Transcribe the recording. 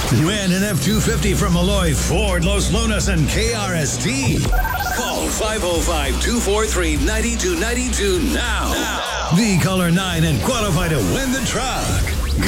Win an F-250 from Malloy Ford, Los Lunas, and KRST. Call 505-243-9292 now. Be caller 9 and qualify to win the truck.